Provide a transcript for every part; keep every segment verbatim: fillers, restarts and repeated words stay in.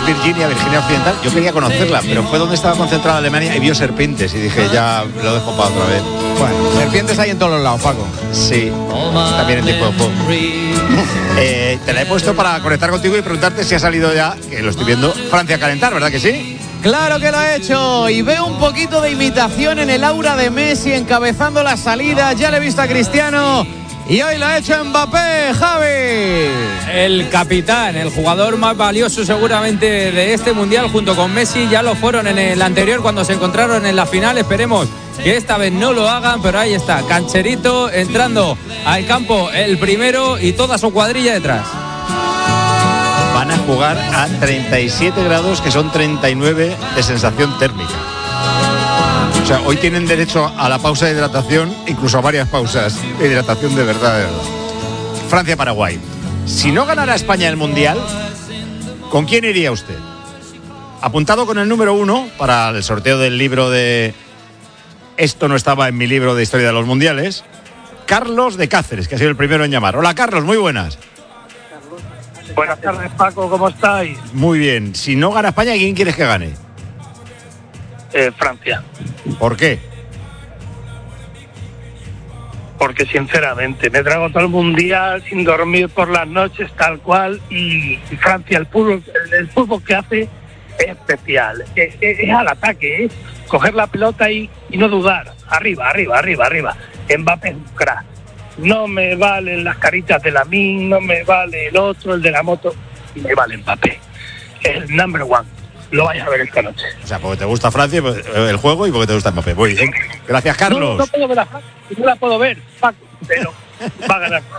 Virginia, Virginia Occidental. Yo quería conocerla, pero fue donde estaba concentrada Alemania y vio serpientes y dije, ya lo dejo para otra vez. Bueno, serpientes hay en todos los lados, Paco. Sí, también en tipo de juego. eh, te la he puesto para conectar contigo y preguntarte si ha salido ya, que lo estoy viendo, Francia a calentar, ¿verdad que sí? Claro que lo ha hecho, y veo un poquito de imitación en el aura de Messi encabezando la salida. Ya le he visto a Cristiano y hoy lo ha hecho Mbappé, Javi. El capitán, el jugador más valioso seguramente de este mundial junto con Messi. Ya lo fueron en el anterior cuando se encontraron en la final. Esperemos que esta vez no lo hagan, pero ahí está, Cancherito entrando al campo el primero y toda su cuadrilla detrás. Van a jugar a treinta y siete grados, que son treinta y nueve de sensación térmica. O sea, hoy tienen derecho a la pausa de hidratación, incluso a varias pausas de hidratación de verdad, de verdad. Francia-Paraguay. Si no ganara España el Mundial, ¿con quién iría usted? Apuntado con el número uno para el sorteo del libro de... Esto no estaba en mi libro de historia de los mundiales. Carlos de Cáceres, que ha sido el primero en llamar. Hola, Carlos, muy buenas. Buenas tardes, Paco, ¿cómo estáis? Muy bien. Si no gana España, ¿quién quieres que gane? Eh, Francia. ¿Por qué? Porque sinceramente me trago todo el mundial sin dormir por las noches tal cual y, y Francia, el fútbol, el, el fútbol que hace es especial. Es, es, es al ataque, es coger la pelota y, y no dudar. Arriba, arriba, arriba, arriba. Mbappé es un crack. No me valen las caritas de Lamine, no me vale el otro, el de la moto, y me vale Mbappé. El number one. Lo vais a ver esta noche. O sea, porque te gusta Francia, el juego, y porque te gusta Mbappé. Muy bien. Gracias, Carlos. No, no puedo ver a Francia, no la puedo ver, Paco, pero va a ganar.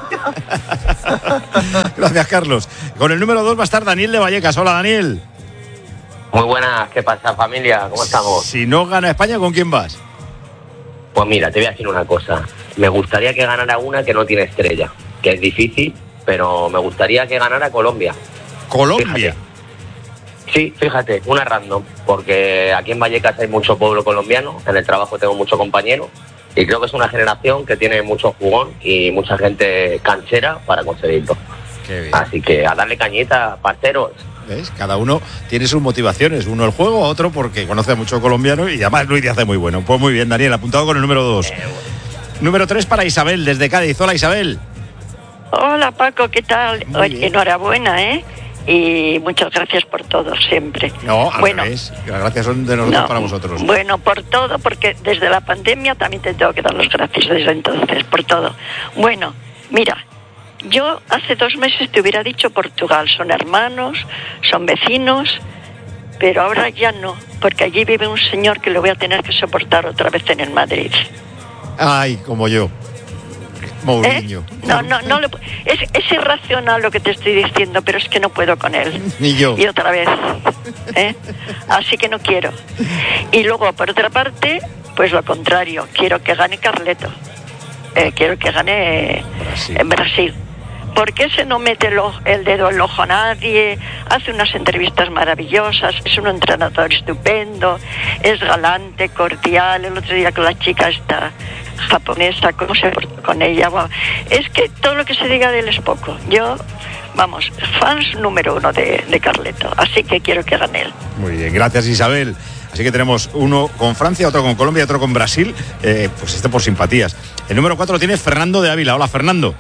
Gracias, Carlos. Con el número dos va a estar Daniel de Vallecas. Hola, Daniel. Muy buenas, ¿qué pasa, familia? ¿Cómo estamos? Si no gana España, ¿con quién vas? Pues mira, te voy a decir una cosa. Me gustaría que ganara una que no tiene estrella, que es difícil, pero me gustaría que ganara Colombia. ¿Colombia? Fíjate. Sí, fíjate, una random, porque aquí en Vallecas hay mucho pueblo colombiano, en el trabajo tengo muchos compañeros, y creo que es una generación que tiene mucho jugón y mucha gente canchera para conseguirlo. Qué bien. Así que a darle cañita, parceros. ¿Ves? Cada uno tiene sus motivaciones, uno el juego, otro porque conoce a mucho colombiano y además Luis hace muy bueno. Pues muy bien, Daniel, apuntado con el número dos. Eh, bueno. Número tres para Isabel, desde Cádiz. Hola, Isabel. Hola, Paco, ¿qué tal? Oye, enhorabuena, ¿eh? Y muchas gracias por todo, siempre. No, al bueno, revés. Las gracias son de nosotros no, para vosotros. Bueno, por todo, porque desde la pandemia también te tengo que dar las gracias desde entonces, por todo. Bueno, mira, yo hace dos meses te hubiera dicho Portugal, son hermanos, son vecinos, pero ahora ya no, porque allí vive un señor que lo voy a tener que soportar otra vez en el Madrid. Ay, como yo. Mourinho. ¿Eh? No, no, no le, es, es irracional lo que te estoy diciendo, pero es que no puedo con él. Ni yo. Y otra vez. ¿Eh? Así que no quiero. Y luego, por otra parte, pues lo contrario, quiero que gane Carleto. Eh, quiero que gane Brasil. En Brasil. Porque ese no mete el, el dedo en el ojo a nadie, hace unas entrevistas maravillosas, es un entrenador estupendo, es galante, cordial. El otro día con la chica esta japonesa, cómo se portó con ella. Bueno, es que todo lo que se diga de él es poco. Yo, vamos, fans número uno de, de Carleto, así que quiero que gane él. Muy bien, gracias, Isabel. Así que tenemos uno con Francia, otro con Colombia y otro con Brasil, eh, pues este por simpatías. El número cuatro lo tiene Fernando de Ávila. Hola, Fernando.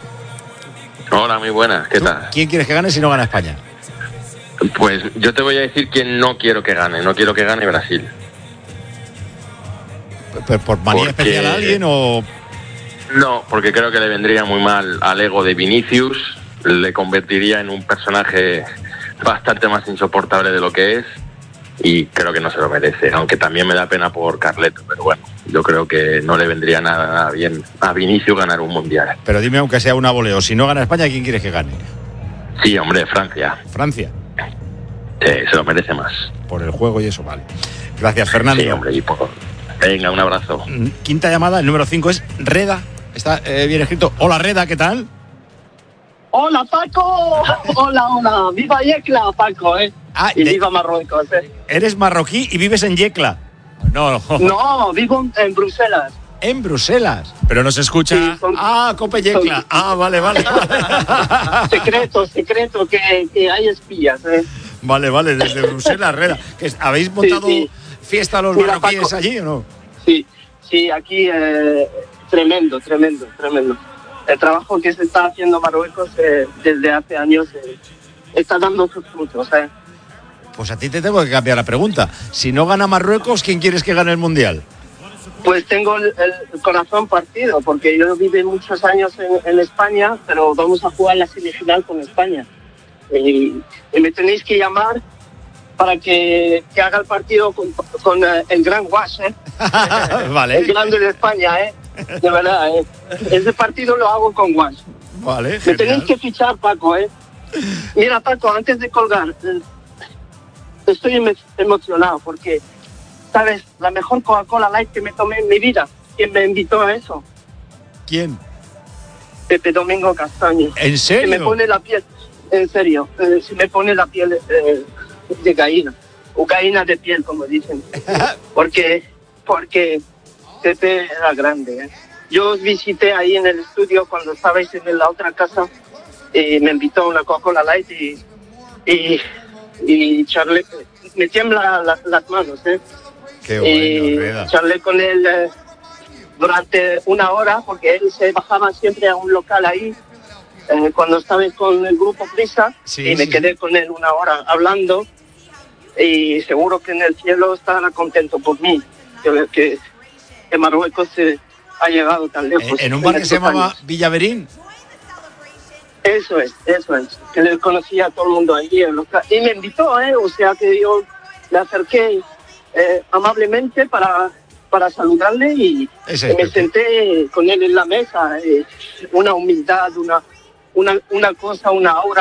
Hola, muy buenas, ¿qué tal? ¿Quién quieres que gane si no gana España? Pues yo te voy a decir quién no quiero que gane, no quiero que gane Brasil. ¿Por, por manía porque... especial a alguien o...? No, porque creo que le vendría muy mal al ego de Vinicius, le convertiría en un personaje bastante más insoportable de lo que es y creo que no se lo merece, aunque también me da pena por Carleto, pero bueno, yo creo que no le vendría nada bien a Vinicius ganar un mundial. Pero dime, aunque sea una voleo, si no gana España, ¿quién quieres que gane? Sí, hombre, Francia. ¿Francia? Sí, se lo merece más. Por el juego y eso, vale. Gracias, Fernando. Sí, hombre, y por... Venga, un abrazo. Quinta llamada, el número cinco es Reda. Está eh, bien escrito. Hola, Reda, ¿qué tal? Hola, Paco. Hola, hola. Viva Yecla, Paco, ¿eh? Ah, y de... viva Marruecos, ¿eh? Eres marroquí y vives en Yecla. No, no. No, vivo en Bruselas. En Bruselas. Pero nos escucha. Sí, son... Ah, Cope Yecla. Son... Ah, vale, vale. secreto, secreto, que, que hay espías, ¿eh? Vale, vale, desde Bruselas, Reda. ¿Habéis montado sí, sí. fiesta a los Mira, marroquíes Paco, allí o no? Sí, sí, aquí eh, tremendo, tremendo, tremendo. El trabajo que se está haciendo en Marruecos eh, desde hace años eh, está dando sus frutos. ¿eh? Pues a ti te tengo que cambiar la pregunta. Si no gana Marruecos, ¿quién quieres que gane el Mundial? Pues tengo el, el corazón partido, porque yo viví muchos años en, en España, pero vamos a jugar la semifinal con España. Y, y me tenéis que llamar para que, que haga el partido con, con uh, el gran Guas, ¿eh? Vale. El grande de España, ¿eh? De verdad, ¿eh? Ese partido lo hago con Guas. Vale, me genial. tenéis que fichar, Paco, ¿eh? Mira, Paco, antes de colgar, eh, estoy emo- emocionado porque, ¿sabes? La mejor Coca-Cola Light que me tomé en mi vida. ¿Quién me invitó a eso? ¿Quién? Pepe Domingo Castaño. ¿En serio? Se me pone la piel, en serio, eh, se me pone la piel eh, de gallina, o gallina de piel, como dicen. Porque, porque Pepe era grande, ¿eh? Yo os visité ahí en el estudio cuando estabais en la otra casa y me invitó a una Coca-Cola Light y, y, y charlé, me tiembla la, las manos, ¿eh? Qué bueno, y Reda. charlé con él eh, durante una hora porque él se bajaba siempre a un local ahí eh, cuando estabais con el grupo Prisa sí, y me sí. quedé con él una hora hablando y seguro que en el cielo estará contento por mí que, que, que Marruecos se ha llegado tan lejos. ¿En, en un bar que se llamaba años. Villaverín? Eso es, eso es, que le conocía a todo el mundo allí en local. Y me invitó, ¿eh? O sea que yo me acerqué eh, amablemente para, para saludarle y, Ese y me Pepe. senté con él en la mesa. Eh, una humildad, una, una, una cosa, una aura